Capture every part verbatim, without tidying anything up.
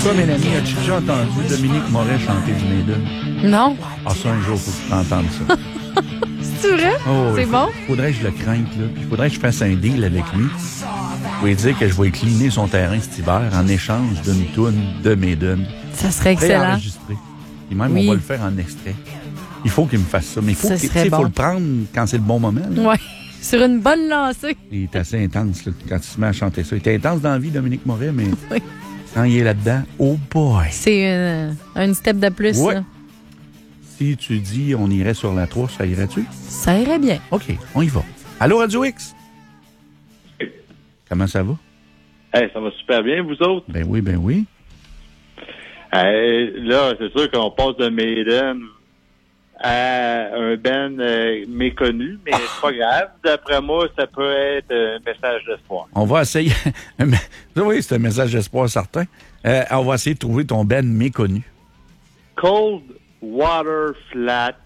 Toi, Mélanie, as-tu déjà entendu Dominique Moret chanter du Maiden? Non. Ah, ça, un jour, faut que tu entendes ça. C'est vrai? Oh, c'est faut, bon? Faudrait que je le crainte, là. Puis faudrait que je fasse un deal avec lui. Je vais dire que je vais cleaner son terrain cet hiver en échange d'une toune de Maiden. Ça serait excellent. Enregistré. Et même, oui. on va le faire en extrait. Il faut qu'il me fasse ça. Mais il faut, ça qu'il, bon. faut le prendre quand c'est le bon moment. Oui, sur une bonne lancée. Il est assez intense là, quand il se met à chanter ça. Il est intense dans la vie, Dominique Moret, mais oui. quand il est là-dedans, oh boy! C'est une, une step de plus. Ouais. Là. Si tu dis on irait sur la trois, ça irait-tu? Ça irait bien. OK, on y va. Allô, Radio X? Comment ça va? Hey, ça va super bien, vous autres? Ben oui, ben oui. Hey, là, c'est sûr qu'on passe de Maiden à un band euh, méconnu, mais c'est pas grave. D'après moi, ça peut être un message d'espoir. On va essayer. Oui, c'est un message d'espoir certain. Euh, on va essayer de trouver ton band méconnu. Cold Water Flat.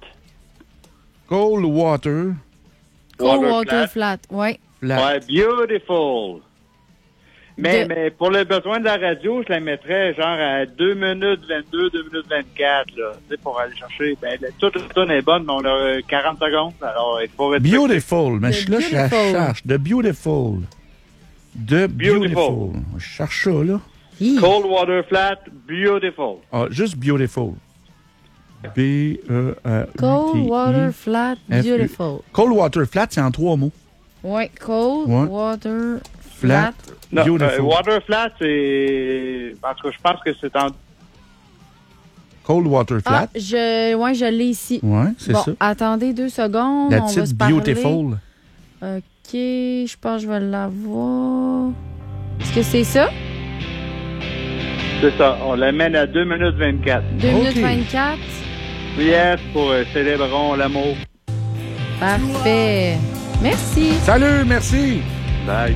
Cold Water. Cold Water, water Flat, oui. Ouais, Beautiful. Mais, de... mais pour le besoin de la radio, je la mettrais genre à deux minutes vingt-deux, deux minutes vingt-quatre, là. Tu sais, pour aller chercher. Ben, toute la tonne est bonne, mais on a quarante secondes. Alors, il faut être. Beautiful. Mais The là, je la cherche. The Beautiful. The Beautiful. beautiful. Je cherche ça, là. Hi. Cold Water Flat, Beautiful. Ah, juste Beautiful. B E A U T I Cold Water Flat, Beautiful. Cold Water Flat, c'est en trois mots. Oui, Cold ouais. Water Flat, non, Beautiful. Euh, water Flat, c'est... En tout cas, je pense que c'est en... Cold Water Flat? Ah, je... Ouais, je l'ai ici. Oui, c'est bon, ça. attendez deux secondes, La on va se petite parler. Beautiful. OK, je pense que je vais l'avoir. Est-ce que c'est ça? C'est ça. On l'amène à deux minutes vingt-quatre. deux minutes vingt-quatre? Yes, pour euh, célébrons l'amour. Parfait. Merci. Salut, merci. Bye.